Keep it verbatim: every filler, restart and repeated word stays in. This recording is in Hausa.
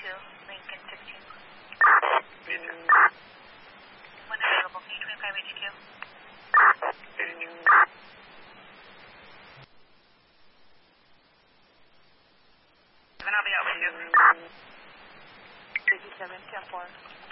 two, Lincoln sixteen. Future. One available, P twenty-five H Q. eighty-two. And I'll be out with you. fifty-seven, ten four.